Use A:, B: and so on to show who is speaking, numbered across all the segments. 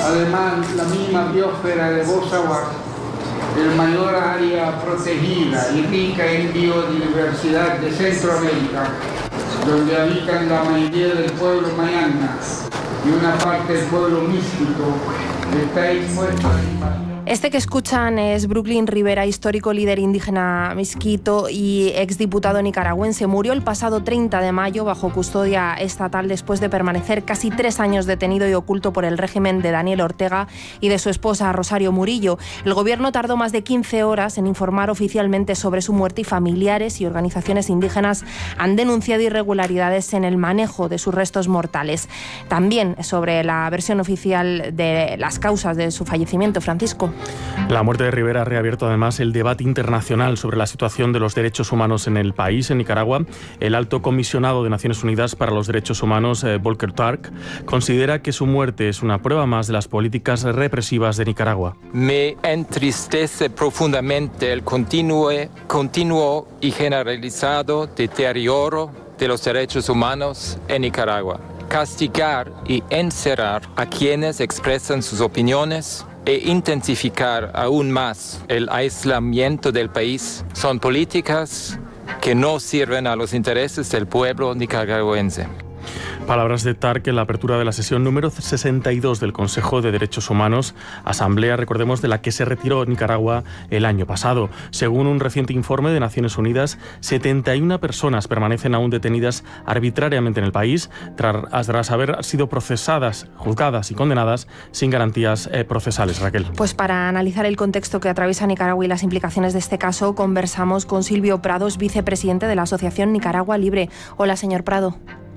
A: Además, la misma biosfera de Bosawás, el mayor área protegida y rica en biodiversidad de Centroamérica, donde habitan la mayoría del pueblo mayana y una parte del pueblo místico, está expuesta a invasión.
B: Este que escuchan es Brooklyn Rivera, histórico líder indígena miskito y exdiputado nicaragüense. Murió el pasado 30 de mayo bajo custodia estatal después de permanecer casi 3 años detenido y oculto por el régimen de Daniel Ortega y de su esposa Rosario Murillo. El gobierno tardó más de 15 horas en informar oficialmente sobre su muerte y familiares y organizaciones indígenas han denunciado irregularidades en el manejo de sus restos mortales. También sobre la versión oficial de las causas de su fallecimiento, Francisco.
C: La muerte de Rivera ha reabierto además el debate internacional sobre la situación de los derechos humanos en el país, en Nicaragua. El alto comisionado de Naciones Unidas para los Derechos Humanos, Volker Turk, considera que su muerte es una prueba más de las políticas represivas de Nicaragua.
D: Me entristece profundamente el continuo y generalizado deterioro de los derechos humanos en Nicaragua. Castigar y encerrar a quienes expresan sus opiniones e intensificar aún más el aislamiento del país son políticas que no sirven a los intereses del pueblo nicaragüense.
C: Palabras de Turk en la apertura de la sesión número 62 del Consejo de Derechos Humanos, asamblea, recordemos, de la que se retiró Nicaragua el año pasado. Según un reciente informe de Naciones Unidas, 71 personas permanecen aún detenidas arbitrariamente en el país tras haber sido procesadas, juzgadas y condenadas sin garantías procesales. Raquel.
B: Pues para analizar el contexto que atraviesa Nicaragua y las implicaciones de este caso, conversamos con Silvio Prados, vicepresidente de la Asociación Nicaragua Libre. Hola, señor Prado.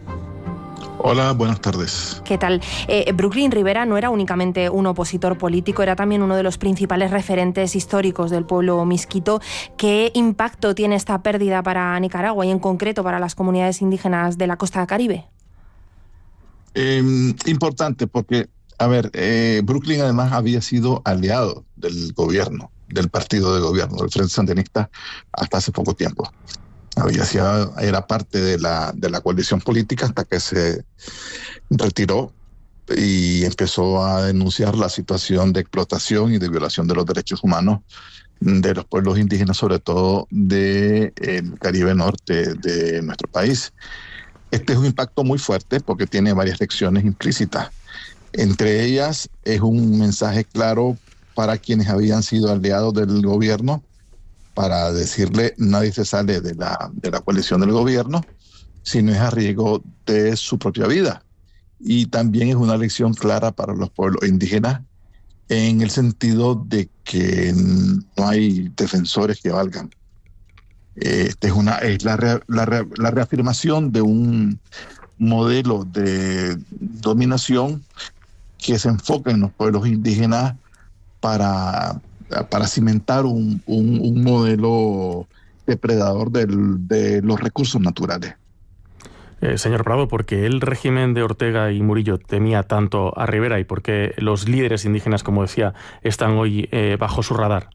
E: Hola, buenas tardes.
B: ¿Qué tal? Brooklyn Rivera no era únicamente un opositor político, era también uno de los principales referentes históricos del pueblo miskito. ¿Qué impacto tiene esta pérdida para Nicaragua y en concreto para las comunidades indígenas de la costa caribe?
E: Importante porque, Brooklyn además había sido aliado del gobierno, del partido de gobierno, del Frente Sandinista, hasta hace poco tiempo. Era parte de la coalición política hasta que se retiró y empezó a denunciar la situación de explotación y de violación de los derechos humanos de los pueblos indígenas, sobre todo del Caribe Norte de nuestro país. Este es un impacto muy fuerte porque tiene varias lecciones implícitas. Entre ellas es un mensaje claro para quienes habían sido aliados del gobierno, para decirle nadie se sale de la coalición del gobierno si no es a riesgo de su propia vida. Y también es una lección clara para los pueblos indígenas en el sentido de que no hay defensores que valgan. Es la reafirmación de un modelo de dominación que se enfoca en los pueblos indígenas para cimentar un modelo depredador de los recursos naturales.
C: Señor Prado, ¿por qué el régimen de Ortega y Murillo temía tanto a Rivera y por qué los líderes indígenas, como decía, están hoy bajo su radar?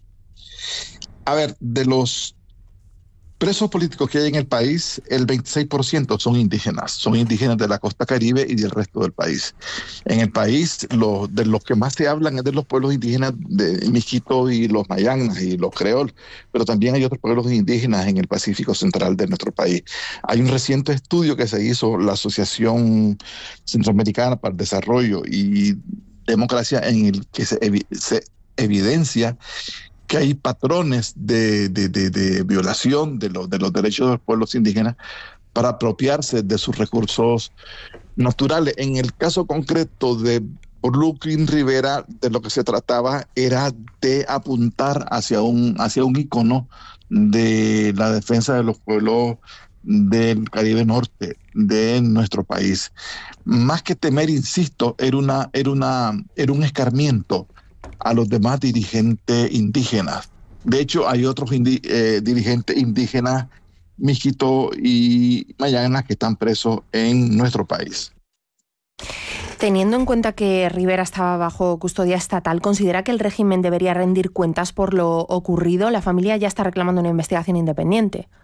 E: De los presos políticos que hay en el país, el 26% son indígenas de la costa caribe y del resto del país. En el país, de los que más se hablan es de los pueblos indígenas de miskito y los mayanas y los creol, pero también hay otros pueblos indígenas en el Pacífico Central de nuestro país. Hay un reciente estudio que se hizo, la Asociación Centroamericana para el Desarrollo y Democracia, en el que se evidencia que hay patrones de violación de los derechos de los pueblos indígenas para apropiarse de sus recursos naturales. En el caso concreto de Brooklyn Rivera, de lo que se trataba era de apuntar hacia un ícono de la defensa de los pueblos del Caribe Norte de nuestro país. Más que temer, insisto, era un escarmiento a los demás dirigentes indígenas. De hecho, hay otros dirigentes indígenas, miskito y mayanas, que están presos en nuestro país.
B: Teniendo en cuenta que Rivera estaba bajo custodia estatal, ¿considera que el régimen debería rendir cuentas por lo ocurrido? La familia ya está reclamando una investigación independiente.